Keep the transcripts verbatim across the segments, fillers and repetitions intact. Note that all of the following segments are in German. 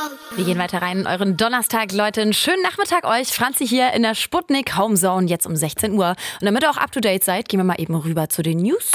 Wir gehen weiter rein in euren Donnerstag, Leute. Einen schönen Nachmittag euch. Franzi hier in der Sputnik Homezone, jetzt um sechzehn Uhr. Und damit ihr auch up to date seid, gehen wir mal eben rüber zu den News.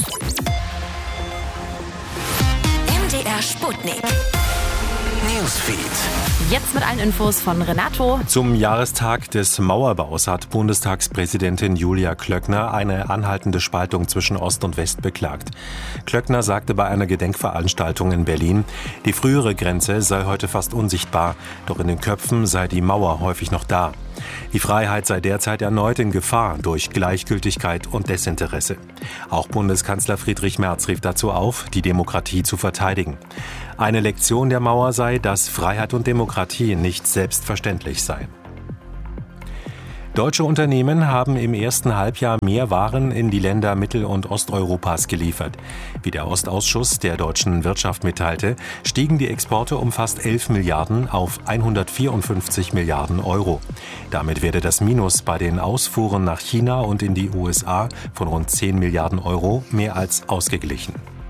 M D R Sputnik Newsfeed. Jetzt mit allen Infos von Renato. Zum Jahrestag des Mauerbaus hat Bundestagspräsidentin Julia Klöckner eine anhaltende Spaltung zwischen Ost und West beklagt. Klöckner sagte bei einer Gedenkveranstaltung in Berlin, die frühere Grenze sei heute fast unsichtbar, doch in den Köpfen sei die Mauer häufig noch da. Die Freiheit sei derzeit erneut in Gefahr durch Gleichgültigkeit und Desinteresse. Auch Bundeskanzler Friedrich Merz rief dazu auf, die Demokratie zu verteidigen. Eine Lektion der Mauer sei, dass Freiheit und Demokratie nicht selbstverständlich sei. Deutsche Unternehmen haben im ersten Halbjahr mehr Waren in die Länder Mittel- und Osteuropas geliefert. Wie der Ostausschuss der deutschen Wirtschaft mitteilte, stiegen die Exporte um fast elf Milliarden auf hundertvierundfünfzig Milliarden Euro. Damit werde das Minus bei den Ausfuhren nach China und in die U S A von rund zehn Milliarden Euro mehr als ausgeglichen.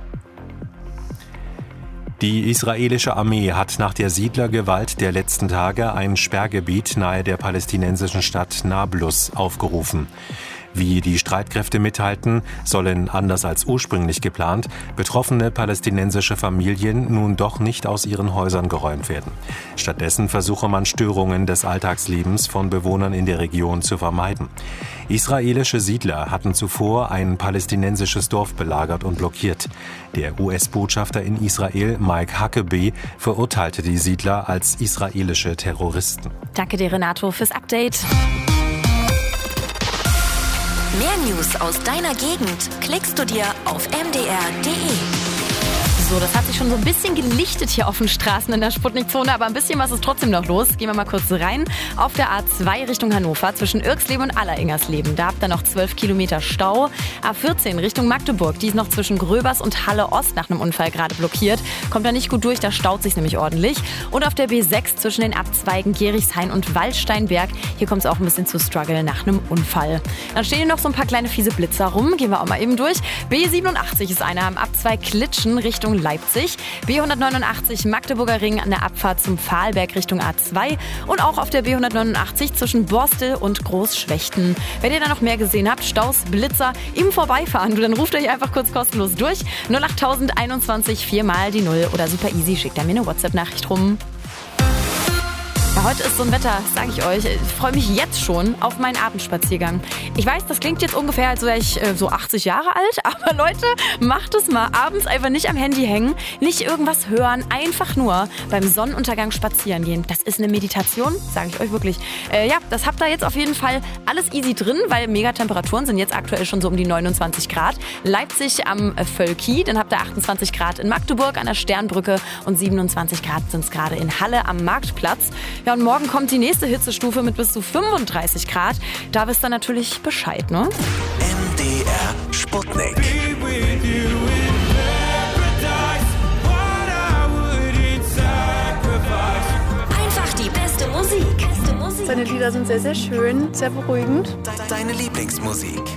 Die israelische Armee hat nach der Siedlergewalt der letzten Tage ein Sperrgebiet nahe der palästinensischen Stadt Nablus aufgerufen. Wie die Streitkräfte mitteilten, sollen, anders als ursprünglich geplant, betroffene palästinensische Familien nun doch nicht aus ihren Häusern geräumt werden. Stattdessen versuche man, Störungen des Alltagslebens von Bewohnern in der Region zu vermeiden. Israelische Siedler hatten zuvor ein palästinensisches Dorf belagert und blockiert. Der U S-Botschafter in Israel, Mike Huckabee, verurteilte die Siedler als israelische Terroristen. Danke dir, Renato, fürs Update. Mehr News aus deiner Gegend klickst du dir auf m d r punkt d e. So, das hat sich schon so ein bisschen gelichtet hier auf den Straßen in der Sputnik-Zone, aber ein bisschen was ist trotzdem noch los. Gehen wir mal kurz rein. Auf der A zwei Richtung Hannover zwischen Irxleben und Alleringers-Leben. Da habt ihr noch zwölf Kilometer Stau. A vierzehn Richtung Magdeburg. Die ist noch zwischen Gröbers und Halle Ost nach einem Unfall gerade blockiert. Kommt da nicht gut durch, da staut sich nämlich ordentlich. Und auf der B sechs zwischen den Abzweigen Gerichshain und Waldsteinberg. Hier kommt es auch ein bisschen zu Struggle nach einem Unfall. Dann stehen hier noch so ein paar kleine fiese Blitzer rum. Gehen wir auch mal eben durch. B siebenundachtzig ist einer am Abzweig Klitschen Richtung Leipzig. B hundertneunundachtzig Magdeburger Ring an der Abfahrt zum Pfahlberg Richtung A zwei. Und auch auf der B hundertneunundachtzig zwischen Borstel und Großschwechten. Wenn ihr da noch mehr gesehen habt, Staus, Blitzer, im Vorbeifahren, dann ruft euch einfach kurz kostenlos durch. null acht einundzwanzig vier mal die null oder super easy, schickt da mir eine WhatsApp-Nachricht rum. Ja, heute ist so ein Wetter, sage ich euch. Ich freue mich jetzt schon auf meinen Abendspaziergang. Ich weiß, das klingt jetzt ungefähr, als wäre ich äh, so achtzig Jahre alt. Aber Leute, macht es mal. Abends einfach nicht am Handy hängen, nicht irgendwas hören. Einfach nur beim Sonnenuntergang spazieren gehen. Das ist eine Meditation, sage ich euch wirklich. Äh, ja, das habt ihr jetzt auf jeden Fall alles easy drin, weil Megatemperaturen sind jetzt aktuell schon so um die neunundzwanzig Grad. Leipzig am Völki, dann habt ihr achtundzwanzig Grad in Magdeburg an der Sternbrücke und siebenundzwanzig Grad sind es gerade in Halle am Marktplatz. Ja, und morgen kommt die nächste Hitzestufe mit bis zu fünfunddreißig Grad. Da wisst ihr natürlich Bescheid, ne? M D R Sputnik. Einfach die beste Musik. Beste Musik. Seine Lieder sind sehr, sehr schön, sehr beruhigend. Deine Lieblingsmusik.